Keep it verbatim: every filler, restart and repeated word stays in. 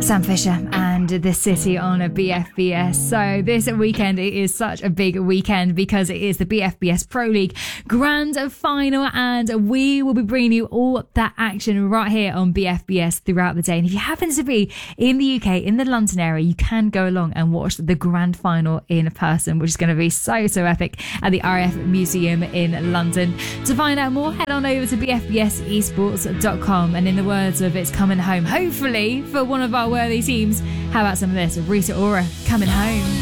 Sam Fisher and The City on a B F B S. So this weekend it is such a big weekend because it is the B F B S Pro League Grand Final, and we will be bringing you all that action right here on B F B S throughout the day. And if you happen to be in the U K, in the London area, you can go along and watch the Grand Final in person, which is going to be so, so epic at the R A F Museum in London. To find out more, head on over to b f b s esports dot com. And in the words of It's Coming Home, hopefully for one of our worthy teams, how about some of this? Rita Ora, Coming Home.